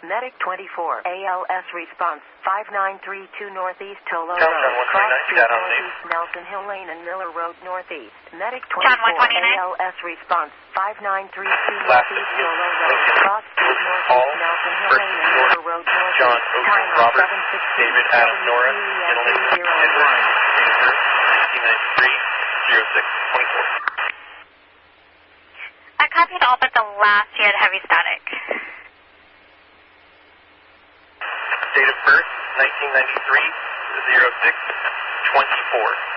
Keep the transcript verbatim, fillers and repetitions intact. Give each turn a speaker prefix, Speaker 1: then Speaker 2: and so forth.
Speaker 1: Medic twenty-four, A L S response, five nine three two Northeast Tolo Road, Cross Street Northeast, Nelson Hill Lane and Miller Road Northeast. Medic twenty-four, A L S response, five nine three two Northeast Tolo Road, Cross Street Northeast, Nelson Hill Lane and Miller Road Northeast.
Speaker 2: John, Ocean, Robert, David, Adam, Nora, Italy, Edward, Answer, sixteen ninety-three, zero six twenty-four.
Speaker 3: I copied all but the last you had heavy static.
Speaker 2: Date of birth, nineteen ninety-three, zero six twenty-four.